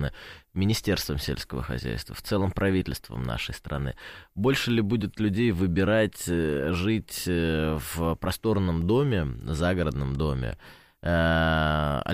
стороны, Министерством сельского хозяйства, в целом правительством нашей страны? Больше ли будет людей выбирать жить в просторном доме, загородном доме, как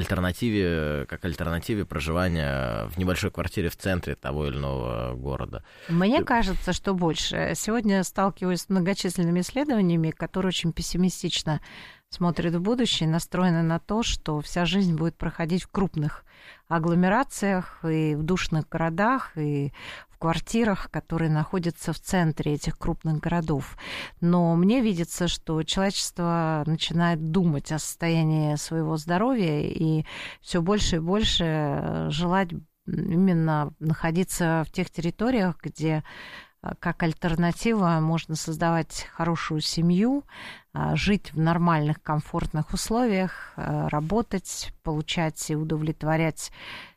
альтернативе проживания в небольшой квартире в центре того или иного города? Мне кажется, что больше. Сегодня сталкиваюсь с многочисленными исследованиями, которые очень пессимистично смотрят в будущее, настроены на то, что вся жизнь будет проходить в крупных агломерациях и в душных городах, и в квартирах, которые находятся в центре этих крупных городов. Но мне видится, что человечество начинает думать о состоянии своего здоровья и все больше и больше желать именно находиться в тех территориях, где как альтернатива можно создавать хорошую семью, жить в нормальных, комфортных условиях, работать, получать и удовлетворять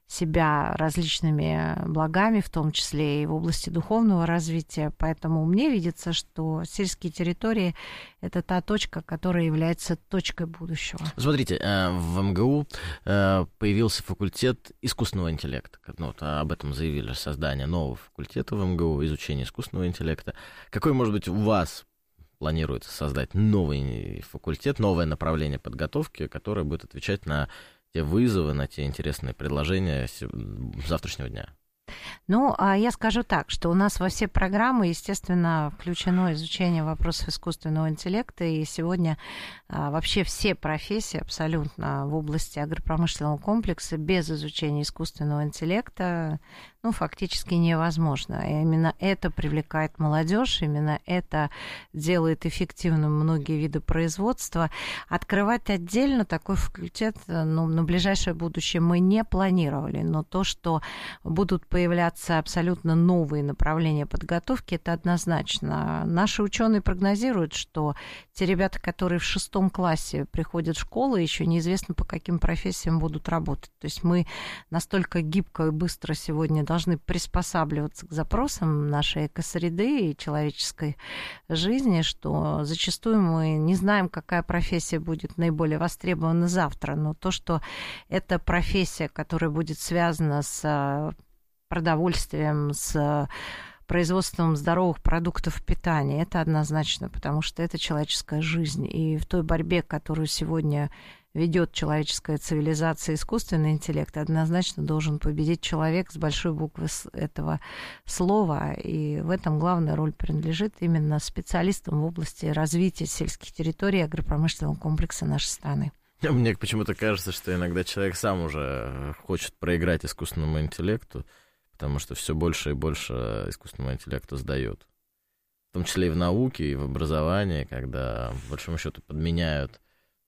себя различными благами, в том числе и в области духовного развития. Поэтому мне видится, что сельские территории – это та точка, которая является точкой будущего. Смотрите, в МГУ появился факультет искусственного интеллекта. Ну, вот об этом заявили, создание нового факультета в МГУ, изучение искусственного интеллекта. Какой, может быть, у вас планируется создать новый факультет, новое направление подготовки, которое будет отвечать на те вызовы, на те интересные предложения завтрашнего дня? Ну, я скажу так, что у нас во все программы, естественно, включено изучение вопросов искусственного интеллекта, и сегодня вообще все профессии абсолютно в области агропромышленного комплекса без изучения искусственного интеллекта, ну, фактически невозможно. И именно это привлекает молодежь, именно это делает эффективным многие виды производства. Открывать отдельно такой факультет, ну, на ближайшее будущее мы не планировали, но то, что будут появляться абсолютно новые направления подготовки, это однозначно. Наши ученые прогнозируют, что те ребята, которые в 6 классе приходят в школу, еще неизвестно, по каким профессиям будут работать. То есть мы настолько гибко и быстро сегодня должны приспосабливаться к запросам нашей экосреды и человеческой жизни, что зачастую мы не знаем, какая профессия будет наиболее востребована завтра. Но то, что эта профессия, которая будет связана с продовольствием, с производством здоровых продуктов питания, это однозначно, потому что это человеческая жизнь. И в той борьбе, которую сегодня ведет человеческая цивилизация, искусственный интеллект, однозначно должен победить человек с большой буквы этого слова. И в этом главная роль принадлежит именно специалистам в области развития сельских территорий и агропромышленного комплекса нашей страны. Мне почему-то кажется, что иногда человек сам уже хочет проиграть искусственному интеллекту, потому что все больше и больше искусственного интеллекта сдает. В том числе и в науке, и в образовании, когда, по большому счету, подменяют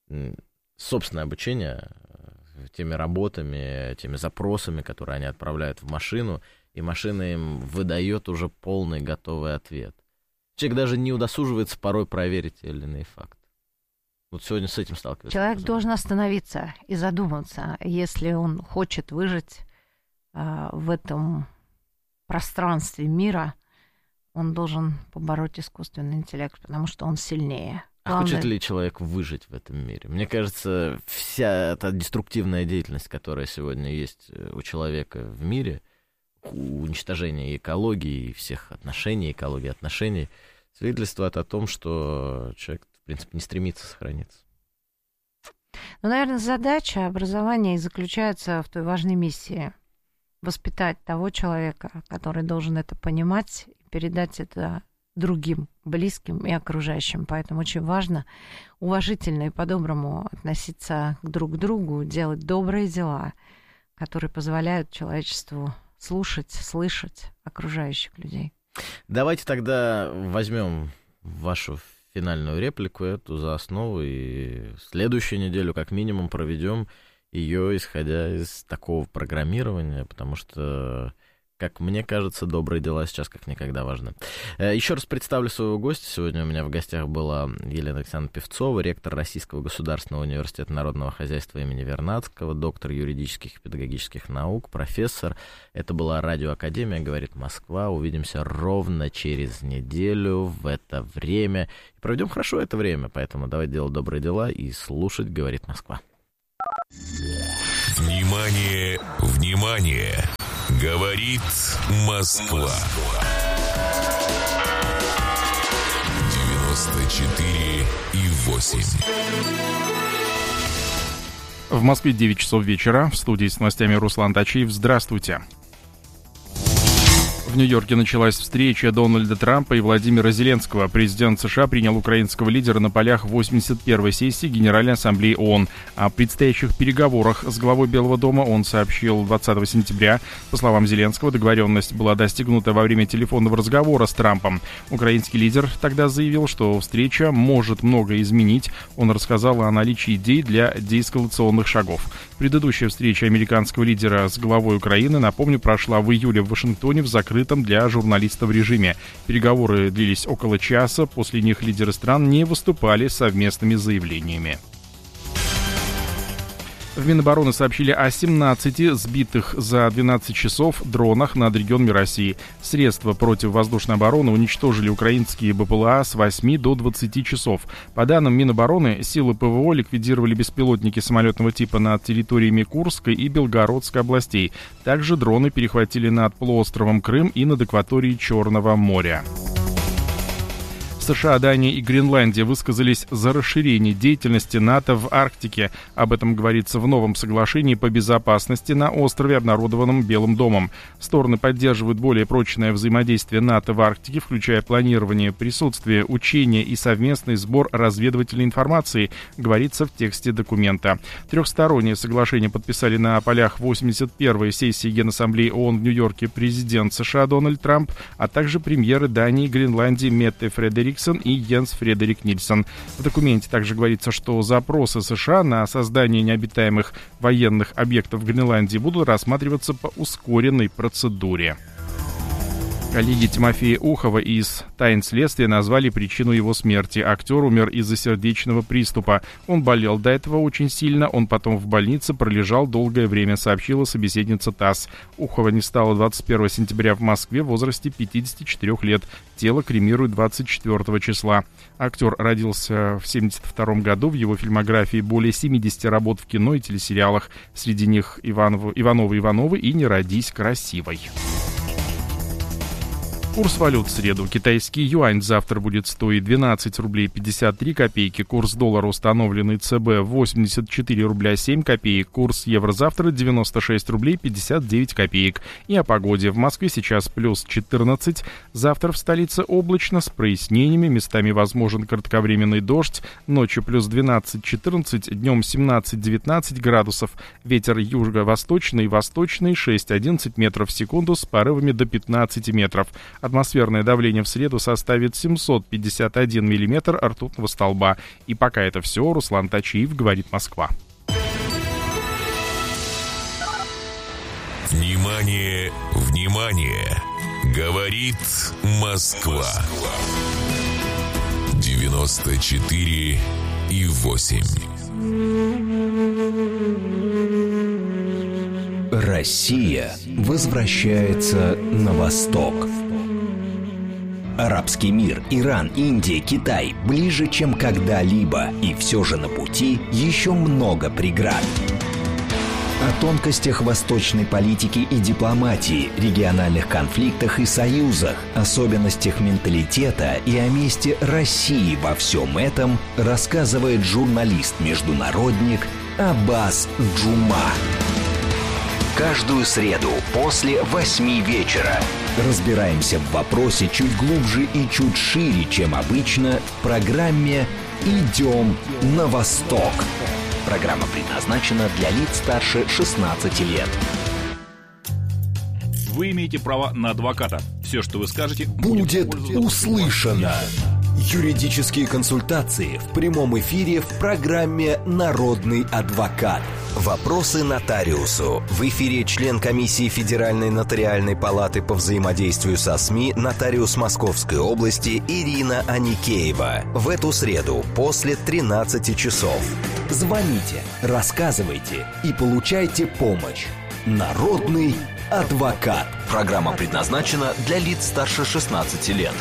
собственное обучение теми работами, теми запросами, которые они отправляют в машину, и машина им выдает уже полный готовый ответ. Человек даже не удосуживается порой проверить те или иные факты. Вот сегодня с этим сталкивается. Человек должен остановиться и задуматься, если он хочет выжить в этом пространстве мира, он должен побороть искусственный интеллект, потому что он сильнее. А хочет ли человек выжить в этом мире? Мне кажется, вся эта деструктивная деятельность, которая сегодня есть у человека в мире, уничтожение экологии и всех отношений, экологии отношений, свидетельствует о том, что человек, в принципе, не стремится сохраниться. Ну, наверное, задача образования и заключается в той важной миссии – воспитать того человека, который должен это понимать, и передать это другим, близким и окружающим. Поэтому очень важно уважительно и по-доброму относиться друг к другу, делать добрые дела, которые позволяют человечеству слушать, слышать окружающих людей. Давайте тогда возьмем вашу финальную реплику эту за основу и следующую неделю как минимум проведем ее, исходя из такого программирования, потому что, как мне кажется, добрые дела сейчас как никогда важны. Еще раз представлю своего гостя. Сегодня у меня в гостях была Елена Александровна Певцова, ректор Российского государственного университета народного хозяйства имени Вернадского, доктор юридических и педагогических наук, профессор. Это была Радиоакадемия «Говорит Москва». Увидимся ровно через неделю в это время. И проведем хорошо это время, поэтому давайте делать добрые дела и слушать «Говорит Москва». Внимание, внимание! Говорит Москва. 94,8. В Москве 9 часов вечера. В студии с новостями Руслан Тачиев. Здравствуйте. В Нью-Йорке началась встреча Дональда Трампа и Владимира Зеленского. Президент США принял украинского лидера на полях 81-й сессии Генеральной Ассамблеи ООН. О предстоящих переговорах с главой Белого дома он сообщил 20 сентября. По словам Зеленского, договоренность была достигнута во время телефонного разговора с Трампом. Украинский лидер тогда заявил, что встреча может многое изменить. Он рассказал о наличии идей для деэскалационных шагов. Предыдущая встреча американского лидера с главой Украины, напомню, прошла в июле в Вашингтоне в закрытом для журналистов режиме. Переговоры длились около часа, после них лидеры стран не выступали с совместными заявлениями. В Минобороны сообщили о 17 сбитых за 12 часов дронах над регионами России. Средства противовоздушной обороны уничтожили украинские БПЛА с 8 до 20 часов. По данным Минобороны, силы ПВО ликвидировали беспилотники самолетного типа над территориями Курской и Белгородской областей. Также дроны перехватили над полуостровом Крым и над акваторией Черного моря. США, Дания и Гренландия высказались за расширение деятельности НАТО в Арктике. Об этом говорится в новом соглашении по безопасности на острове, обнародованном Белым домом. Стороны поддерживают более прочное взаимодействие НАТО в Арктике, включая планирование, присутствие, учения и совместный сбор разведывательной информации, говорится в тексте документа. Трехстороннее соглашение подписали на полях 81-й сессии Генассамблеи ООН в Нью-Йорке президент США Дональд Трамп, а также премьеры Дании и Гренландии Метте Фредериксон и Йенс Фредерик Нильсон. В документе также говорится, что запросы США на создание необитаемых военных объектов в Гренландии будут рассматриваться по ускоренной процедуре. Коллеги Тимофея Ухова из «Тайн следствия» назвали причину его смерти. Актер умер из-за сердечного приступа. Он болел до этого очень сильно, он потом в больнице пролежал долгое время, сообщила собеседница ТАСС. Ухова не стало 21 сентября в Москве в возрасте 54 лет. Тело кремируют 24 числа. Актер родился в 1972 году. В его фильмографии более 70 работ в кино и телесериалах. Среди них «Ивановы и «Не родись красивой». Курс валют в среду. Китайский юань завтра будет стоить 12 рублей 53 копейки. Курс доллара, установленный ЦБ, 84 рубля 7 копеек. Курс евро завтра 96 рублей 59 копеек. И о погоде. В Москве сейчас плюс 14. Завтра в столице облачно с прояснениями. Местами возможен кратковременный дождь. Ночью плюс 12-14, днем 17-19 градусов. Ветер юго-восточный и восточный 6-11 метров в секунду с порывами до 15 метров. Атмосферное давление в среду составит 751 миллиметр ртутного столба. И пока это все. Руслан Тачиев, говорит Москва. Внимание, внимание! Говорит Москва. 94,8. Россия возвращается на восток. Арабский мир, Иран, Индия, Китай ближе, чем когда-либо. И все же на пути еще много преград. О тонкостях восточной политики и дипломатии, региональных конфликтах и союзах, особенностях менталитета и о месте России во всем этом рассказывает журналист-международник Аббас Джума. Каждую среду после 8 вечера разбираемся в вопросе чуть глубже и чуть шире, чем обычно, в программе «Идем на восток». Программа предназначена для лиц старше 16 лет. Вы имеете право на адвоката. Все, что вы скажете, будет услышано. Юридические консультации в прямом эфире в программе «Народный адвокат». Вопросы нотариусу. В эфире член комиссии Федеральной нотариальной палаты по взаимодействию со СМИ, нотариус Московской области Ирина Аникеева. В эту среду после 13 часов. Звоните, рассказывайте и получайте помощь. Народный адвокат. Программа предназначена для лиц старше 16 лет.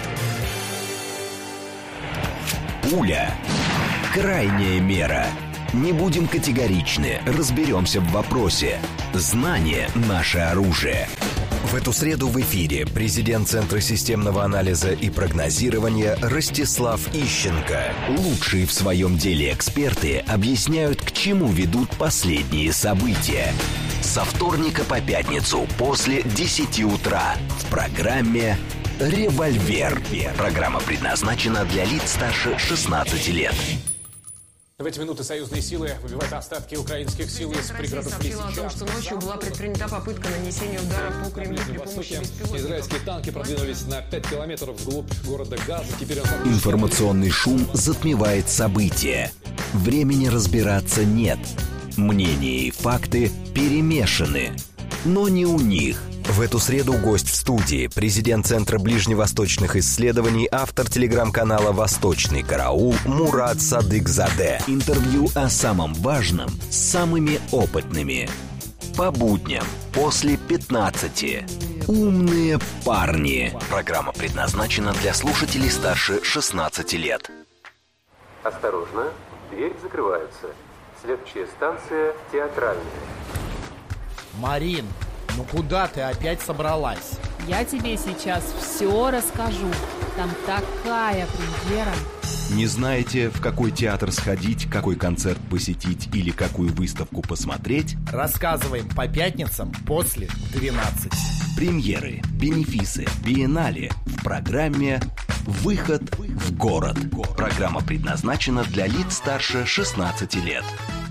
Пуля. Крайняя мера. Не будем категоричны, разберемся в вопросе. Знание – наше оружие. В эту среду в эфире президент Центра системного анализа и прогнозирования Ростислав Ищенко. Лучшие в своем деле эксперты объясняют, к чему ведут последние события. Со вторника по пятницу после 10 утра в программе «Револьвер». Программа предназначена для лиц старше 16 лет. В эти минуты союзные силы выбивают остатки украинских сил из пригородов Лисичанска. о том, что ночью была предпринята попытка нанесения удара по Кремлю при помощи беспилотников. Израильские танки продвинулись на 5 километров вглубь города Газа. Теперь Информационный шум затмевает события. Времени разбираться нет. Мнения и факты перемешаны. Но не у них. В эту среду гость в студии, президент Центра ближневосточных исследований, автор телеграм-канала «Восточный караул» Мурат Садыкзаде. Интервью о самом важном с самыми опытными. По будням после 15. Умные парни. Программа предназначена для слушателей старше 16 лет. Осторожно, дверь закрывается. Следующая станция Театральная. Марин, ну куда ты опять собралась? Я тебе сейчас все расскажу. Там такая премьера. Не знаете, в какой театр сходить, какой концерт посетить или какую выставку посмотреть? Рассказываем по пятницам после 12. Премьеры, бенефисы, биеннале в программе «Выход в город». Программа предназначена для лиц старше 16 лет.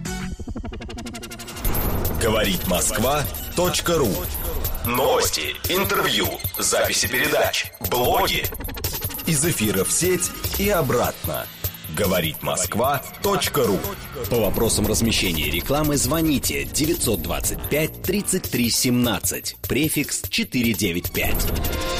Говорит Москва.ру. Новости, интервью, записи передач, блоги. Из эфира в сеть и обратно. Говорит Москва.ру. По вопросам размещения рекламы звоните 925 33 17, префикс 495.